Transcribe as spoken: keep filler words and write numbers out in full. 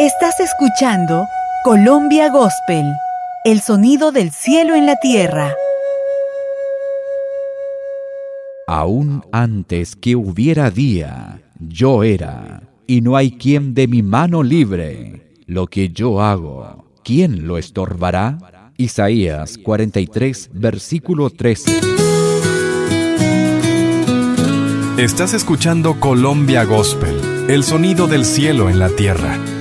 Estás escuchando Colombia Gospel, el sonido del cielo en la tierra. Aún antes que hubiera día, yo era, y no hay quien de mi mano libre. Lo que yo hago, ¿quién lo estorbará? Isaías cuarenta y tres, versículo trece. Estás escuchando Colombia Gospel, el sonido del cielo en la tierra.